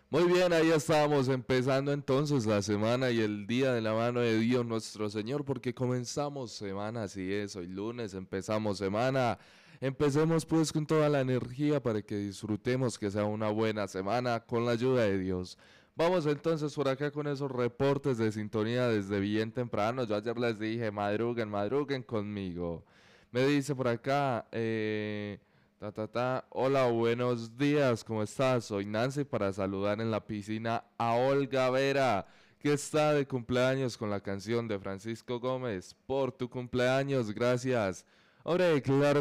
Muy bien, ahí estábamos empezando entonces la semana y el día de la mano de Dios nuestro Señor, porque comenzamos semana, así es, hoy lunes empezamos semana. Empecemos pues con toda la energía para que disfrutemos que sea una buena semana con la ayuda de Dios. Vamos entonces por acá con esos reportes de sintonía desde bien temprano. Yo ayer les dije, madruguen, madruguen conmigo. Me dice por acá, Hola, buenos días, ¿cómo estás? Soy Nancy para saludar en la piscina a Olga Vera, que está de cumpleaños con la canción de Francisco Gómez. Por tu cumpleaños, gracias. Hombre, claro